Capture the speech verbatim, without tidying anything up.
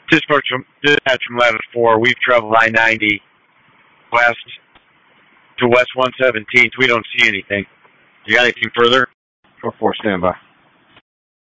Dispatch from, dispatch from eleven four. We've traveled I ninety west to West one seventeenth. We don't see anything. You got anything further? four four, stand by.